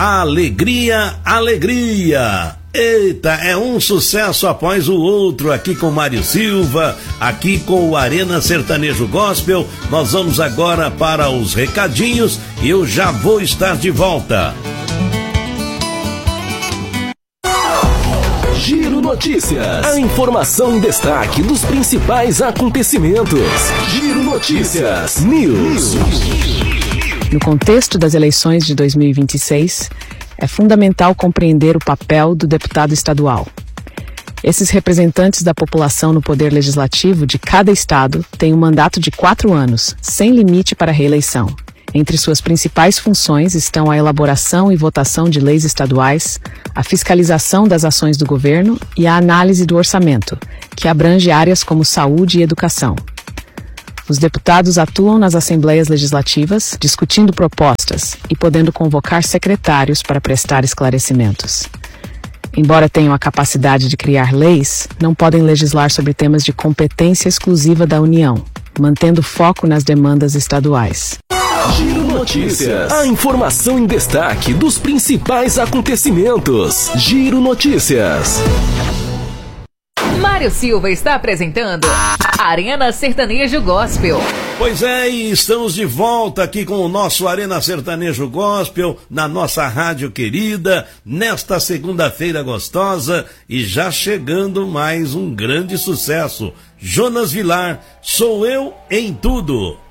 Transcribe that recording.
Alegria, alegria! Eita, é um sucesso após o outro, aqui com Mário Silva, aqui com o Arena Sertanejo Gospel. Nós vamos agora para os recadinhos e eu já vou estar de volta. Giro Notícias. A informação em destaque dos principais acontecimentos. Giro Notícias. News. No contexto das eleições de 2026, é fundamental compreender o papel do deputado estadual. Esses representantes da população no poder legislativo de cada estado têm um mandato de 4 anos, sem limite para reeleição. Entre suas principais funções estão a elaboração e votação de leis estaduais, a fiscalização das ações do governo e a análise do orçamento, que abrange áreas como saúde e educação. Os deputados atuam nas assembleias legislativas, discutindo propostas e podendo convocar secretários para prestar esclarecimentos. Embora tenham a capacidade de criar leis, não podem legislar sobre temas de competência exclusiva da União, mantendo foco nas demandas estaduais. Giro Notícias. A informação em destaque dos principais acontecimentos. Giro Notícias. Mário Silva está apresentando Arena Sertanejo Gospel. Pois é, e estamos de volta aqui com o nosso Arena Sertanejo Gospel, na nossa rádio querida, nesta segunda-feira gostosa, e já chegando mais um grande sucesso. Jonas Vilar, Sou Eu em Tudo.